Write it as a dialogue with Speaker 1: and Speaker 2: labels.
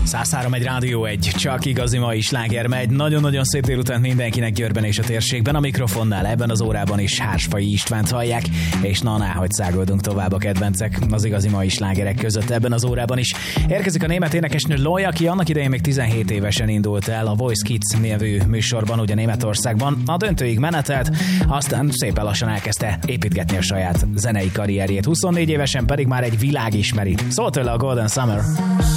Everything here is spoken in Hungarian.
Speaker 1: 103 egy Rádió 1, csak igazi mai sláger megy. Nagyon-nagyon szép délután mindenkinek Győrben és a térségben. A mikrofonnál ebben az órában is Hársfai Istvánt hallják, és hogy szágoldunk tovább a kedvencek az igazi mai slágerek között ebben az órában is. Érkezik a német énekesnő Loy, aki annak idején még 17 évesen indult el a Voice Kids nevű műsorban, ugye Németországban. A döntőig menetelt, aztán szépen lassan elkezdte építgetni a saját zenei karrierjét. 24 évesen pedig már egy világ ismeri. Szólt tőle a Golden Summer.